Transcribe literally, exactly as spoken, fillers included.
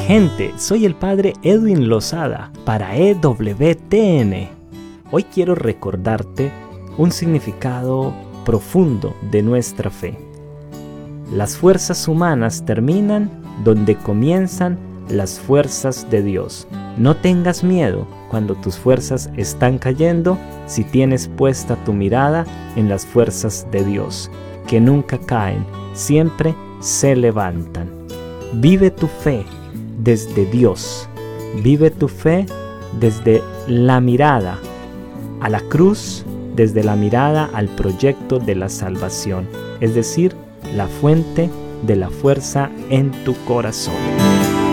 gente, soy el Padre Edwin Lozada para E W T N. Hoy quiero recordarte un significado profundo de nuestra fe. Las fuerzas humanas terminan donde comienzan las fuerzas de Dios. No tengas miedo cuando tus fuerzas están cayendo si tienes puesta tu mirada en las fuerzas de Dios, que nunca caen, siempre se levantan. Vive tu fe desde Dios. Vive tu fe desde la mirada a la cruz, desde la mirada al proyecto de la salvación, es decir, la fuente de la fuerza en tu corazón.